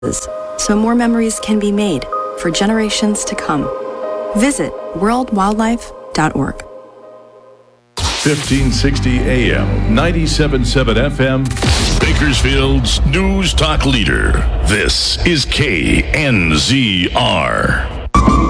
so more memories can be made for generations to come. Visit worldwildlife.org. 1560 AM, 97.7 FM, Bakersfield's News Talk leader. This is KNZR.